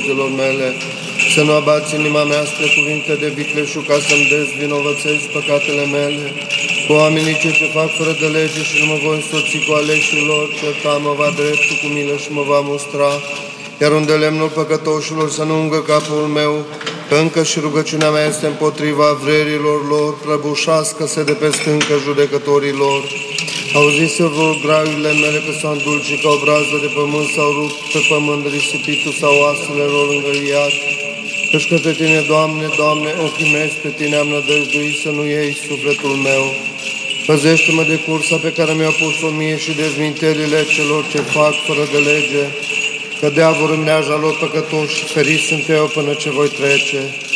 buzelor mele, să nu abați inima mea spre cuvinte de vicleșug, ca să-mi dezvinovățesc păcatele mele. Cu oamenii ce fac fără de lege și nu mă voi însoți cu aleșilor, certa mă va dreptul cu milă și mă va mustra, iar unde lemnul păcătoșilor să nu ungă capul meu, că încă și rugăciunea mea este împotriva vrerilor lor, prăbușească-se de pe stâncă judecătorilor. Auziți-o vor graiurile mele, că s-au îndulcit ca o brază de pământ, s-au rupt pe pământ risipitul sau oasele lor îngăiat. Căci către Tine, Doamne, Doamne, ochii mei pe Tine am nădăjduit, să nu iei sufletul meu. Păzește-mă de cursa pe care mi-au pus-o mie și de zmintelile celor ce fac fără de lege, că de vor mreaja lor păcătoși, feriți sunt eu până ce voi trece.